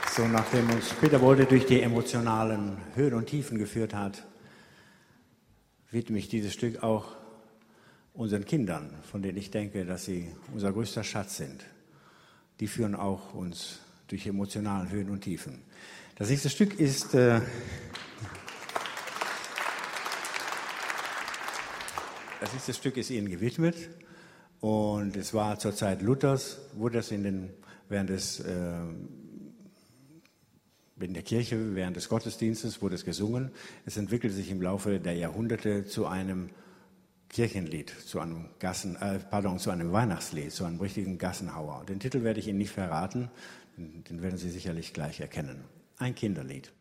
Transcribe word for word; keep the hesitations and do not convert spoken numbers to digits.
So, nachdem uns Peter Wolde durch die emotionalen Höhen und Tiefen geführt hat, widme ich dieses Stück auch unseren Kindern, von denen ich denke, dass sie unser größter Schatz sind. Die führen auch uns durch emotionale Höhen und Tiefen. Das nächste Stück ist äh, das nächste Stück ist ihnen gewidmet und es war zur Zeit Luthers, wurde das in den während des äh, in der Kirche während des Gottesdienstes wurde es gesungen. Es entwickelte sich im Laufe der Jahrhunderte zu einem Kirchenlied, zu einem Gassen, äh, pardon, zu einem Weihnachtslied, zu einem richtigen Gassenhauer. Den Titel werde ich Ihnen nicht verraten, den werden Sie sicherlich gleich erkennen. Ein Kinderlied.